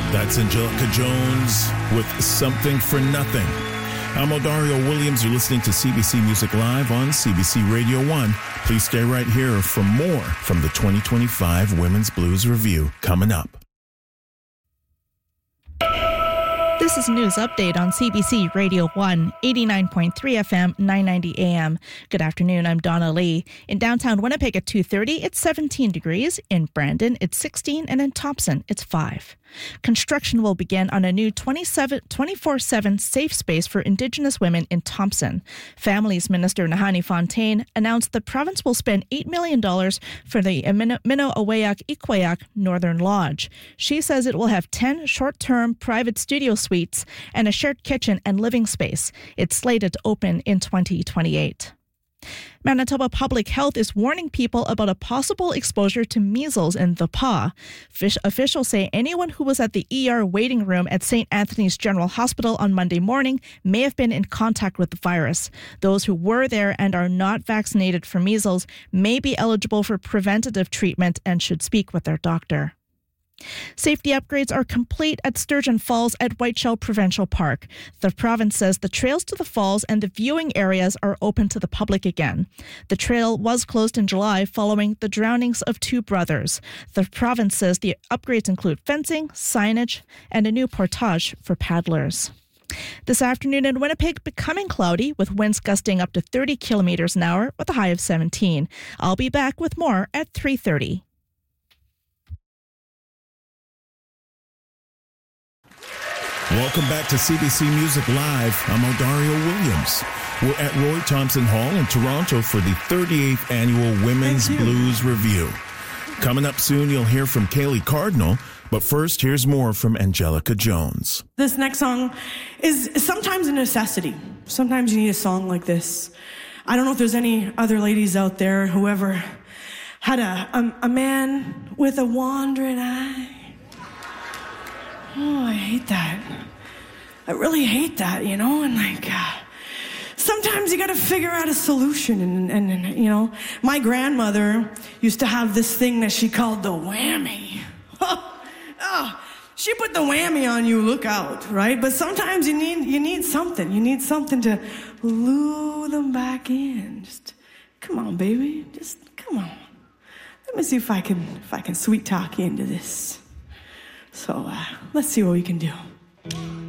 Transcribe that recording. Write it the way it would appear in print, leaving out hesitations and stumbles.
That's Angelica Jones with Something for Nothing. I'm Odario Williams. You're listening to CBC Music Live on CBC Radio 1. Please stay right here for more from the 2025 Women's Blues Review coming up. This is News Update on CBC Radio 1, 89.3 FM, 990 AM. Good afternoon, I'm Donna Lee. In downtown Winnipeg at 2:30, it's 17 degrees. In Brandon, it's 16, and in Thompson, it's 5. Construction will begin on a new 24/7 safe space for Indigenous women in Thompson. Families Minister Nahanni Fontaine announced the province will spend $8 million for the Mino-Awayak-Ikwayak Northern Lodge. She says it will have 10 short-term private studio suites and a shared kitchen and living space. It's slated to open in 2028. Manitoba Public Health is warning people about a possible exposure to measles in the paw. Officials say anyone who was at the ER waiting room at St. Anthony's General Hospital on Monday morning may have been in contact with the virus. Those who were there and are not vaccinated for measles may be eligible for preventative treatment and should speak with their doctor. Safety upgrades are complete at Sturgeon Falls at Whiteshell Provincial Park. The province says the trails to the falls and the viewing areas are open to the public again. The trail was closed in July following the drownings of 2 brothers. The province says the upgrades include fencing, signage, and a new portage for paddlers. This afternoon in Winnipeg, becoming cloudy with winds gusting up to 30 kilometers an hour with a high of 17. I'll be back with more at 3:30. Welcome back to CBC Music Live. I'm Odario Williams. We're at Roy Thompson Hall in Toronto for the 38th Annual Women's Blues Review. Coming up soon, you'll hear from Kaylee Cardinal, but first, here's more from Angelica Jones. This next song is sometimes a necessity. Sometimes you need a song like this. I don't know if there's any other ladies out there who ever had a man with a wandering eye. Oh, I hate that. I really hate that, you know, and sometimes you gotta figure out a solution, and you know, my grandmother used to have this thing that she called the whammy. She put the whammy on you, look out, right? But sometimes you need something to lure them back in. Just, come on, baby, just come on. Let me see if I can sweet talk you into this. So let's see what we can do.